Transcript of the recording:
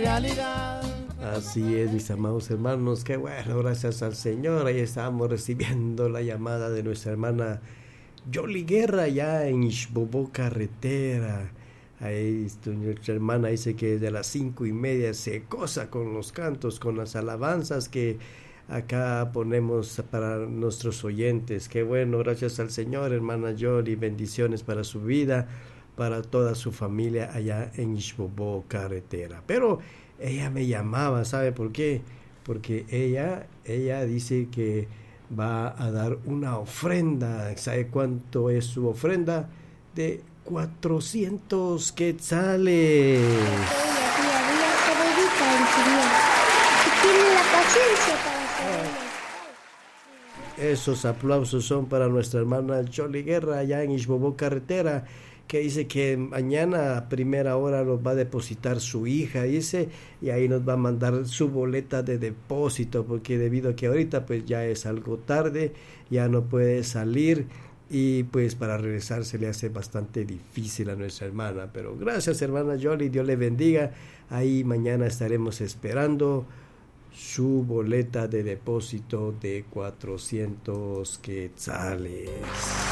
realidad. Así es, mis amados hermanos, qué bueno, gracias al Señor. Ahí estamos recibiendo la llamada de nuestra hermana Yoli Guerra, ya en Ixbobó Carretera. Ahí nuestra hermana dice que desde las 5:30 se goza con los cantos, con las alabanzas que acá ponemos para nuestros oyentes. Qué bueno, gracias al Señor, hermana Yoli, bendiciones para su vida, para toda su familia allá en Ixbobó Carretera. Pero ella me llamaba, ¿sabe por qué? Porque ella dice que va a dar una ofrenda. ¿Sabe cuánto es su ofrenda? De 400 quetzales. Esos aplausos son para nuestra hermana Yoli Guerra allá en Ixbobó Carretera, que dice que mañana a primera hora nos va a depositar su hija, dice, y ahí nos va a mandar su boleta de depósito, porque debido a que ahorita pues ya es algo tarde, ya no puede salir, y pues para regresar se le hace bastante difícil a nuestra hermana. Pero gracias, hermana Yoli, Dios le bendiga. Ahí mañana estaremos esperando su boleta de depósito de 400 quetzales.